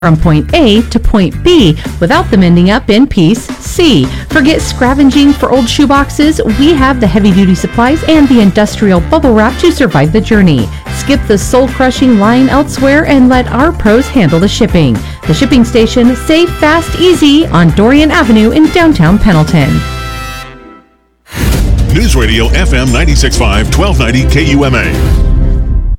from point A to point B without them ending up in piece C. Forget scavenging for old shoeboxes. We have the heavy-duty supplies and the industrial bubble wrap to survive the journey. Skip the soul-crushing line elsewhere and let our pros handle the shipping. The Shipping Station, safe, fast, easy on Dorian Avenue in downtown Pendleton. News Radio FM 96.5, 1290 KUMA.